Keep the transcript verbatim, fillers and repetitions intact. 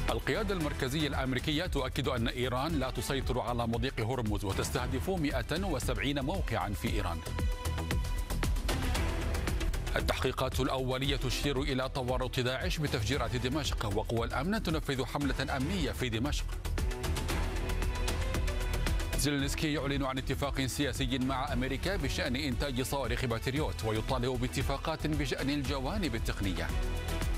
القيادة المركزية الأمريكية تؤكد أن إيران لا تسيطر على مضيق هرمز وتستهدف مئة وسبعين موقعا في إيران. التحقيقات الأولية تشير إلى تورط داعش بتفجيرات دمشق، وقوى الأمن تنفذ حملة أمنية في دمشق. زيلينسكي يعلن عن اتفاق سياسي مع أمريكا بشأن إنتاج صواريخ باتريوت، ويطالب باتفاقات بشأن الجوانب التقنية.